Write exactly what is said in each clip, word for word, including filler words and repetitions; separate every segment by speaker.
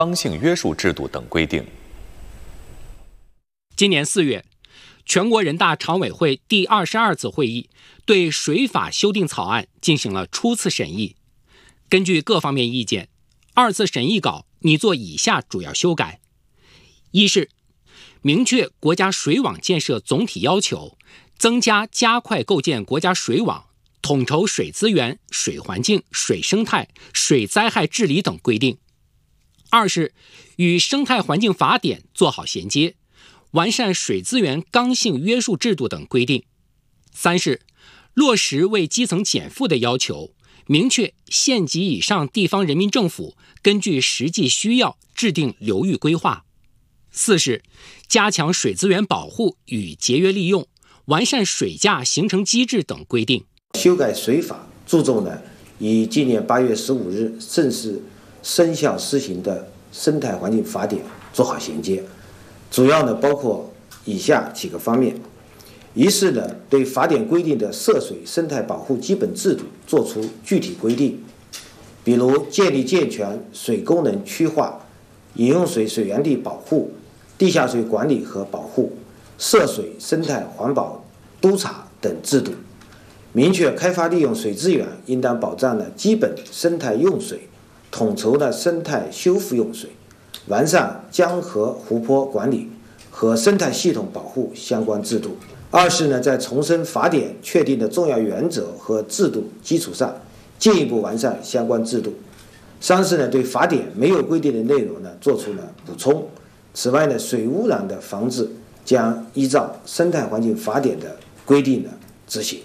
Speaker 1: 刚性约束制度等规定。
Speaker 2: 今年四月，全国人大常委会第二十二次会议对水法修订草案进行了初次审议。根据各方面意见，二次审议稿拟做以下主要修改：一是明确国家水网建设总体要求，增加加快构建国家水网，统筹水资源、水环境、水生态、水灾害治理等规定；二是与生态环境法典做好衔接，完善水资源刚性约束制度等规定；三是落实为基层减负的要求，明确县级以上地方人民政府根据实际需要制定流域规划；四是加强水资源保护与节约利用，完善水价形成机制等规定。
Speaker 3: 修改水法注重呢，以今年八月十五日正式生效施行的生态环境法典做好衔接，主要呢包括以下几个方面：一是呢对法典规定的涉水生态保护基本制度作出具体规定，比如建立健全水功能区划、饮用水水源地保护、地下水管理和保护、涉水生态环保督查等制度，明确开发利用水资源应当保障了基本生态用水，统筹了生态修复用水，完善江河湖泊管理和生态系统保护相关制度。二是呢，在重申法典确定的重要原则和制度基础上，进一步完善相关制度。三是呢，对法典没有规定的内容呢，做出了补充。此外呢，水污染的防治将依照生态环境法典的规定呢执行。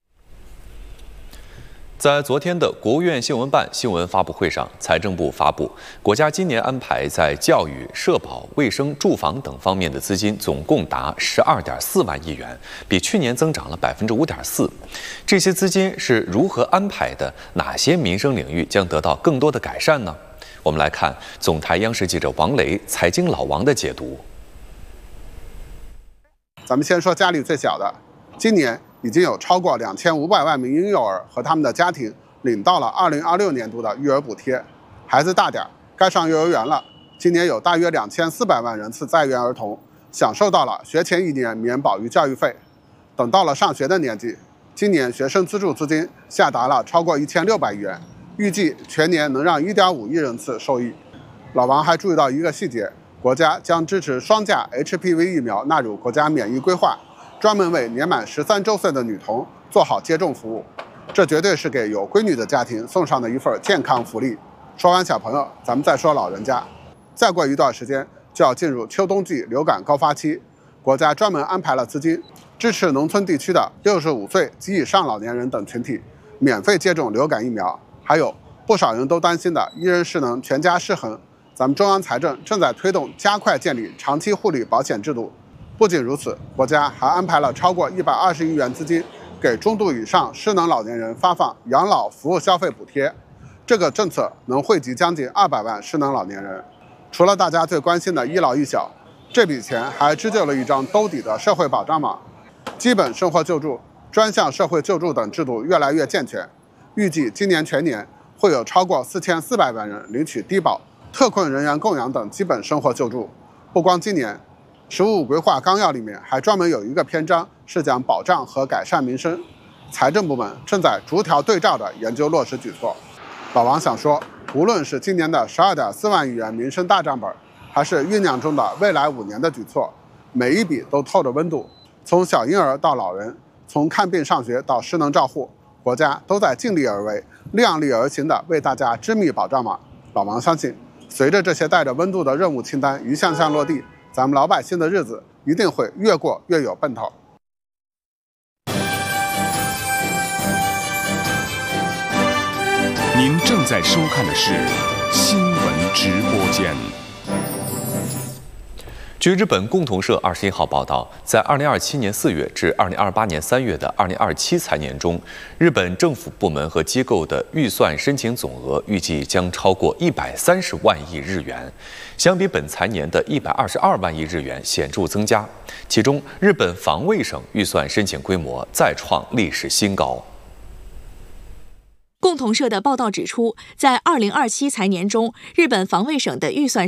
Speaker 1: 在昨天的国务院新闻办新闻发布会上，财政部发布，国家今年安排在教育、社保、卫生、住房等方面的资金总共达十二点四万亿元，比去年增长了百分之五点四。这些资金是如何安排的？哪些民生领域将得到更多的改善呢？我们来看总台央视记者王雷、财经老王的解读。
Speaker 4: 咱们先说家里最小的，今年已经有超过两千五百万名婴幼儿和他们的家庭领到了二零二六年度的育儿补贴。孩子大点，该上幼儿园了。今年有大约两千四百万人次在园儿童享受到了学前一年免保育教育费。等到了上学的年纪，今年学生资助资金下达了超过一千六百亿元，预计全年能让一点五亿人次受益。老王还注意到一个细节，国家将支持双价 H P V 疫苗纳入国家免疫规划，专门为年满十三周岁的女童做好接种服务，这绝对是给有闺女的家庭送上的一份健康福利。说完小朋友，咱们再说老人家。再过一段时间就要进入秋冬季流感高发期，国家专门安排了资金，支持农村地区的六十五岁及以上老年人等群体免费接种流感疫苗。还有不少人都担心的一人失能全家失衡，咱们中央财政正在推动加快建立长期护理保险制度。不仅如此，国家还安排了超过一百二十亿元资金，给中度以上失能老年人发放养老服务消费补贴。这个政策能惠及将近二百万失能老年人。除了大家最关心的一老一小，这笔钱还织就了一张兜底的社会保障网。基本生活救助、专项社会救助等制度越来越健全，预计今年全年会有超过四千四百万人领取低保、特困人员供养等基本生活救助。不光今年，《十五五规划纲要》里面还专门有一个篇章是讲保障和改善民生，财政部门正在逐条对照的研究落实举措。老王想说，无论是今年的十二点四万亿元民生大账本，还是酝酿中的未来五年的举措，每一笔都透着温度。从小婴儿到老人，从看病上学到失能照护，国家都在尽力而为、量力而行地为大家织密保障网。老王相信，随着这些带着温度的任务清单一项项落地，咱们老百姓的日子一定会越过越有奔头。
Speaker 5: 您正在收看的是新闻直播间。
Speaker 1: 据日本共同社二十一号报道，在二零二七年四月至二零二八年三月的二零二七财年中，日本政府部门和机构的预算申请总额预计将超过一百三十万亿日元，相比本财年的一百二十二万亿日元显著增加。其中，日本防卫省预算申请规模再创历史新高。
Speaker 6: 共同社的报道指出，在二零二七财年中，日本防卫省的预算